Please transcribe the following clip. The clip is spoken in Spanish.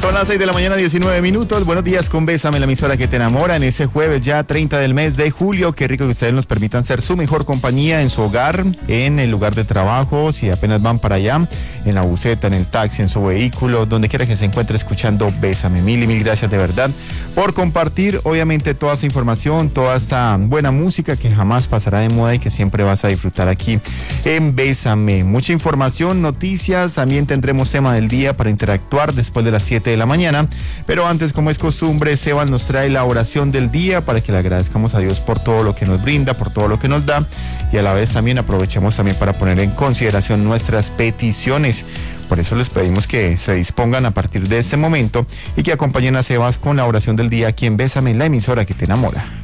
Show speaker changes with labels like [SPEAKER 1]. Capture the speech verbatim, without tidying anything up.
[SPEAKER 1] Son las seis de la mañana, diecinueve minutos. Buenos días con Bésame, la emisora que te enamora en ese jueves ya treinta del mes de julio. Qué rico que ustedes nos permitan ser su mejor compañía en su hogar, en el lugar de trabajo, si apenas van para allá, en la buseta, en el taxi, en su vehículo, donde quiera que se encuentre escuchando Bésame. Mil y mil gracias de verdad por compartir, obviamente, toda esa información, toda esta buena música que jamás pasará de moda y que siempre vas a disfrutar aquí en Bésame. Mucha información, noticias, también tendremos tema del día para interactuar después de las siete de la mañana, pero antes, como es costumbre, Sebas nos trae la oración del día para que le agradezcamos a Dios por todo lo que nos brinda, por todo lo que nos da, y a la vez también aprovechemos también para poner en consideración nuestras peticiones. Por eso les pedimos que se dispongan a partir de este momento y que acompañen a Sebas con la oración del día aquí en Bésame, la emisora que te enamora.